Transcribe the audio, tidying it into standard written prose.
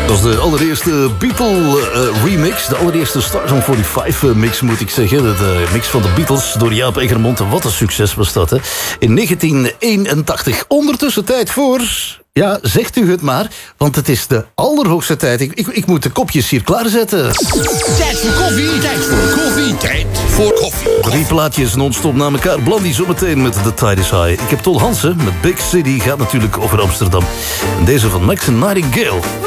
Dat was de allereerste Beatle-remix. De allereerste Stars on 45-mix, moet ik zeggen. De mix van de Beatles door Jaap Egermond. Wat een succes was dat, hè. In 1981. Ondertussen tijd voor... Ja, zegt u het maar, want het is de allerhoogste tijd. Ik moet de kopjes hier klaarzetten. Tijd voor koffie, tijd voor koffie, tijd voor koffie. 3 plaatjes non-stop na elkaar. Blandy zometeen met The Tide is High. Ik heb Tol Hansen met Big City, gaat natuurlijk over Amsterdam. En deze van Max Nightingale.